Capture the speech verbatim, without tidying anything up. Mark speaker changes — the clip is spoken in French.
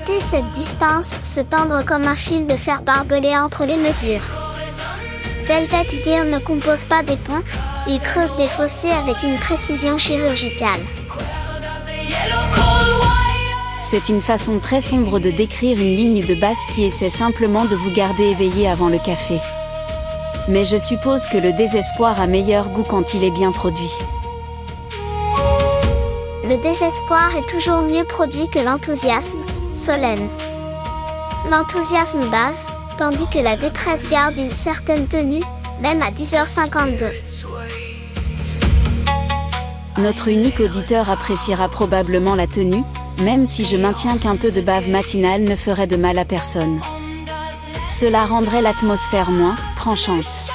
Speaker 1: éviter cette distance, se tendre comme un fil de fer barbelé entre les mesures. Velvet Gear ne compose pas des ponts, il creuse des fossés avec une précision chirurgicale.
Speaker 2: C'est une façon très sombre de décrire une ligne de basse qui essaie simplement de vous garder éveillé avant le café. Mais je suppose que le désespoir a meilleur goût quand il est bien produit.
Speaker 1: Le désespoir est toujours mieux produit que l'enthousiasme, Solène. L'enthousiasme bave, tandis que la détresse garde une certaine tenue, même à dix heures cinquante-deux.
Speaker 2: Notre unique auditeur appréciera probablement la tenue, même si je maintiens qu'un peu de bave matinale ne ferait de mal à personne. Cela rendrait l'atmosphère moins tranchante.